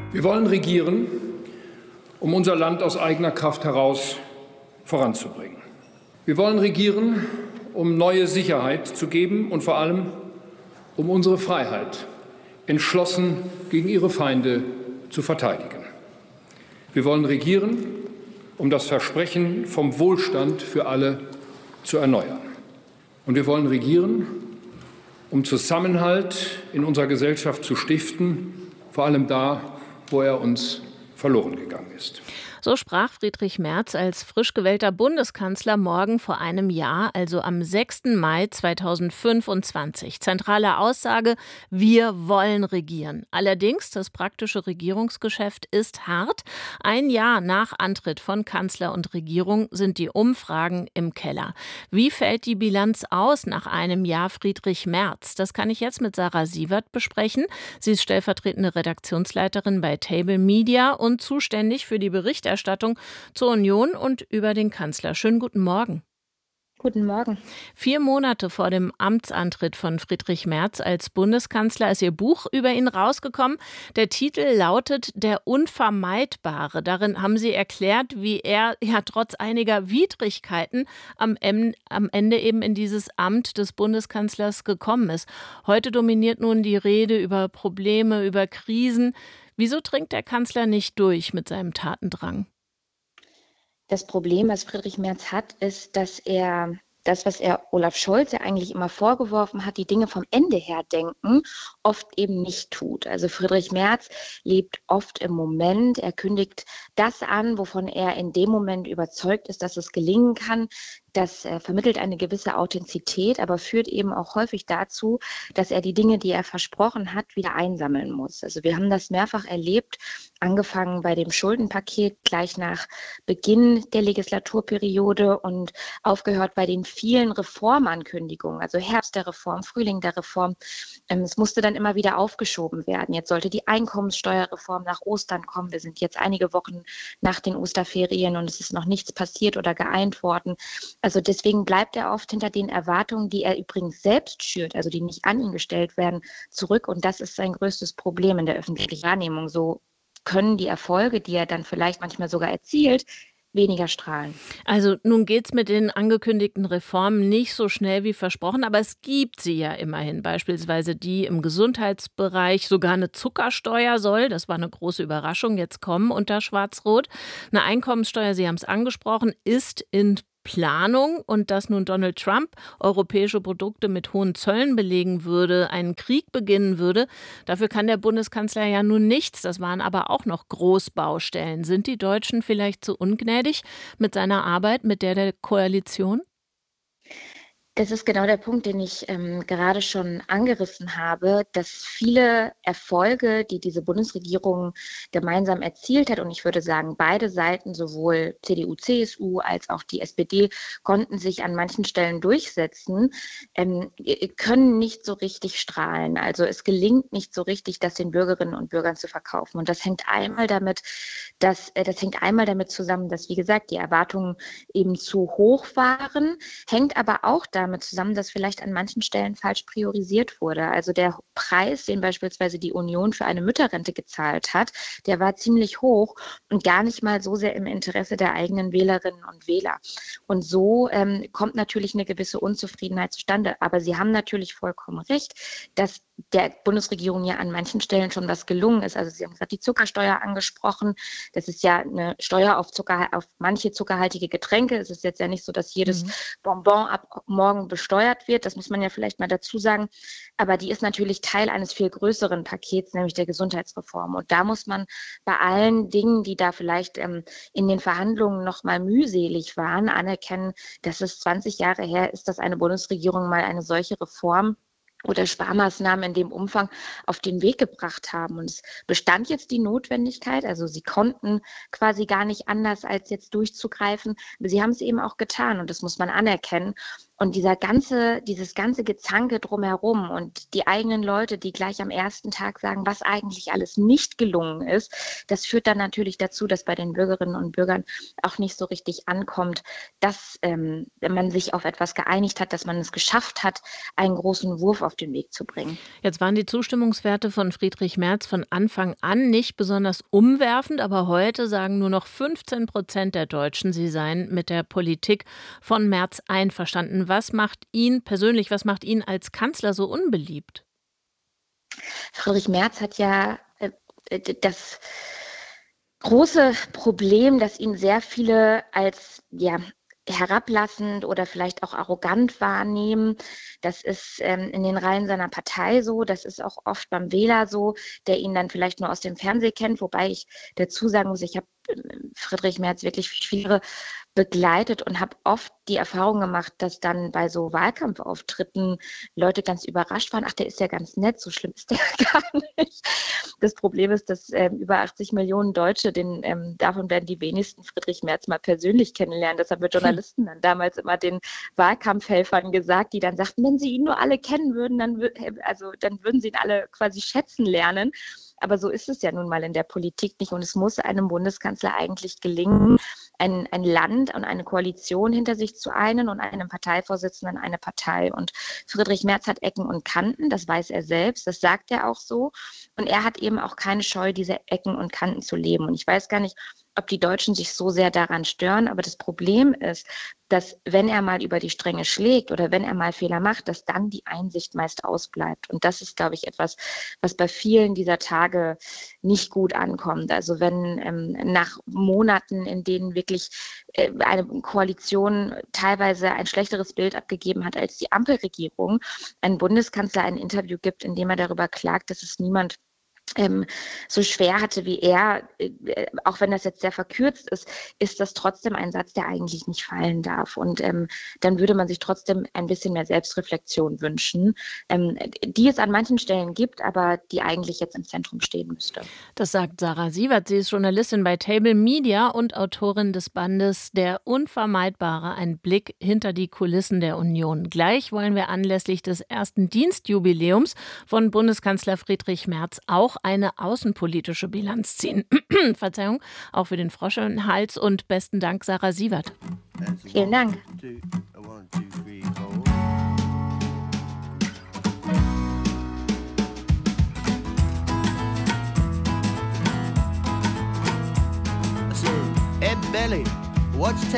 Wir wollen regieren, um unser Land aus eigener Kraft heraus voranzubringen. Wir wollen regieren, um neue Sicherheit zu geben und vor allem um unsere Freiheit entschlossen gegen ihre Feinde zu verteidigen. Wir wollen regieren, um das Versprechen vom Wohlstand für alle zu erneuern. Und wir wollen regieren, um Zusammenhalt in unserer Gesellschaft zu stiften, vor allem da, wo er uns verloren gegangen ist. So sprach Friedrich Merz als frisch gewählter Bundeskanzler morgen vor einem Jahr, also am 6. Mai 2025. Zentrale Aussage: Wir wollen regieren. Allerdings, das praktische Regierungsgeschäft ist hart. Ein Jahr nach Antritt von Kanzler und Regierung sind die Umfragen im Keller. Wie fällt die Bilanz aus nach einem Jahr Friedrich Merz? Das kann ich jetzt mit Sarah Sievert besprechen. Sie ist stellvertretende Redaktionsleiterin bei Table Media und zuständig für die Berichterstattung zur Union und über den Kanzler. Schönen guten Morgen. Guten Morgen. 4 Monate vor dem Amtsantritt von Friedrich Merz als Bundeskanzler ist Ihr Buch über ihn rausgekommen. Der Titel lautet Der Unvermeidbare. Darin haben Sie erklärt, wie er trotz einiger Widrigkeiten am Ende eben in dieses Amt des Bundeskanzlers gekommen ist. Heute dominiert nun die Rede über Probleme, über Krisen. Wieso dringt der Kanzler nicht durch mit seinem Tatendrang? Das Problem, was Friedrich Merz hat, ist, dass er das, was er Olaf Scholz ja eigentlich immer vorgeworfen hat, die Dinge vom Ende her denken, oft eben nicht tut. Also Friedrich Merz lebt oft im Moment. Er kündigt das an, wovon er in dem Moment überzeugt ist, dass es gelingen kann. Das vermittelt eine gewisse Authentizität, aber führt eben auch häufig dazu, dass er die Dinge, die er versprochen hat, wieder einsammeln muss. Also wir haben das mehrfach erlebt, angefangen bei dem Schuldenpaket gleich nach Beginn der Legislaturperiode und aufgehört bei den vielen Reformankündigungen, also Herbst der Reform, Frühling der Reform. Es musste dann immer wieder aufgeschoben werden. Jetzt sollte die Einkommenssteuerreform nach Ostern kommen. Wir sind jetzt einige Wochen nach den Osterferien und es ist noch nichts passiert oder geeint worden. Also deswegen bleibt er oft hinter den Erwartungen, die er übrigens selbst schürt, also die nicht an ihn gestellt werden, zurück. Und das ist sein größtes Problem in der öffentlichen Wahrnehmung. So können die Erfolge, die er dann vielleicht manchmal sogar erzielt, weniger strahlen. Also nun geht es mit den angekündigten Reformen nicht so schnell wie versprochen, aber es gibt sie ja immerhin. Beispielsweise die im Gesundheitsbereich, sogar eine Zuckersteuer soll, das war eine große Überraschung, jetzt kommen unter Schwarz-Rot. Eine Einkommenssteuer, Sie haben es angesprochen, ist in Planung, und dass nun Donald Trump europäische Produkte mit hohen Zöllen belegen würde, einen Krieg beginnen würde, dafür kann der Bundeskanzler ja nun nichts. Das waren aber auch noch Großbaustellen. Sind die Deutschen vielleicht zu ungnädig mit seiner Arbeit, mit der Koalition? Das ist genau der Punkt, den ich gerade schon angerissen habe, dass viele Erfolge, die diese Bundesregierung gemeinsam erzielt hat, und ich würde sagen, beide Seiten, sowohl CDU, CSU als auch die SPD, konnten sich an manchen Stellen durchsetzen, können nicht so richtig strahlen. Also es gelingt nicht so richtig, das den Bürgerinnen und Bürgern zu verkaufen. Und das hängt einmal damit zusammen, dass, wie gesagt, die Erwartungen eben zu hoch waren, hängt aber auch damit zusammen, dass vielleicht an manchen Stellen falsch priorisiert wurde. Also der Preis, den beispielsweise die Union für eine Mütterrente gezahlt hat, der war ziemlich hoch und gar nicht mal so sehr im Interesse der eigenen Wählerinnen und Wähler. Und so kommt natürlich eine gewisse Unzufriedenheit zustande. Aber Sie haben natürlich vollkommen recht, dass der Bundesregierung ja an manchen Stellen schon was gelungen ist. Also Sie haben gerade die Zuckersteuer angesprochen. Das ist ja eine Steuer auf manche zuckerhaltige Getränke. Es ist jetzt ja nicht so, dass jedes Bonbon ab morgen besteuert wird. Das muss man ja vielleicht mal dazu sagen. Aber die ist natürlich Teil eines viel größeren Pakets, nämlich der Gesundheitsreform. Und da muss man bei allen Dingen, die da vielleicht in den Verhandlungen noch mal mühselig waren, anerkennen, dass es 20 Jahre her ist, dass eine Bundesregierung mal eine solche Reform oder Sparmaßnahmen in dem Umfang auf den Weg gebracht haben. Und es bestand jetzt die Notwendigkeit, also sie konnten quasi gar nicht anders, als jetzt durchzugreifen, aber sie haben es eben auch getan und das muss man anerkennen. Und dieses ganze Gezanke drumherum und die eigenen Leute, die gleich am ersten Tag sagen, was eigentlich alles nicht gelungen ist, das führt dann natürlich dazu, dass bei den Bürgerinnen und Bürgern auch nicht so richtig ankommt, dass man sich auf etwas geeinigt hat, dass man es geschafft hat, einen großen Wurf auf den Weg zu bringen. Jetzt waren die Zustimmungswerte von Friedrich Merz von Anfang an nicht besonders umwerfend, aber heute sagen nur noch 15% der Deutschen, sie seien mit der Politik von Merz einverstanden. Was macht ihn als Kanzler so unbeliebt? Friedrich Merz hat ja das große Problem, dass ihn sehr viele als herablassend oder vielleicht auch arrogant wahrnehmen. Das ist in den Reihen seiner Partei so, das ist auch oft beim Wähler so, der ihn dann vielleicht nur aus dem Fernsehen kennt, wobei ich dazu sagen muss, ich habe Friedrich Merz wirklich viele Jahre begleitet und habe oft die Erfahrung gemacht, dass dann bei so Wahlkampfauftritten Leute ganz überrascht waren, ach, der ist ja ganz nett, so schlimm ist der gar nicht. Das Problem ist, dass über 80 Millionen Deutsche, davon werden die wenigsten Friedrich Merz mal persönlich kennenlernen. Das haben wir Journalisten dann damals immer den Wahlkampfhelfern gesagt, die dann sagten, wenn sie ihn nur alle kennen würden, dann würden sie ihn alle quasi schätzen lernen. Aber so ist es ja nun mal in der Politik nicht. Und es muss einem Bundeskanzler eigentlich gelingen, ein Land und eine Koalition hinter sich zu einen und einem Parteivorsitzenden eine Partei. Und Friedrich Merz hat Ecken und Kanten, das weiß er selbst, das sagt er auch so. Und er hat eben auch keine Scheu, diese Ecken und Kanten zu leben. Und ich weiß gar nicht, ob die Deutschen sich so sehr daran stören. Aber das Problem ist, dass wenn er mal über die Stränge schlägt oder wenn er mal Fehler macht, dass dann die Einsicht meist ausbleibt. Und das ist, glaube ich, etwas, was bei vielen dieser Tage nicht gut ankommt. Also wenn nach Monaten, in denen wirklich eine Koalition teilweise ein schlechteres Bild abgegeben hat als die Ampelregierung, ein Bundeskanzler ein Interview gibt, in dem er darüber klagt, dass es niemand so schwer hatte wie er, auch wenn das jetzt sehr verkürzt ist das trotzdem ein Satz, der eigentlich nicht fallen darf. Und dann würde man sich trotzdem ein bisschen mehr Selbstreflexion wünschen, die es an manchen Stellen gibt, aber die eigentlich jetzt im Zentrum stehen müsste. Das sagt Sarah Sievert. Sie ist Journalistin bei Table Media und Autorin des Bandes Der Unvermeidbare, ein Blick hinter die Kulissen der Union. Gleich wollen wir anlässlich des ersten Dienstjubiläums von Bundeskanzler Friedrich Merz auch eine außenpolitische Bilanz ziehen. Verzeihung, auch für den Frosch im Hals und besten Dank, Sarah Sievert. Vielen Dank. Ed Belly, what's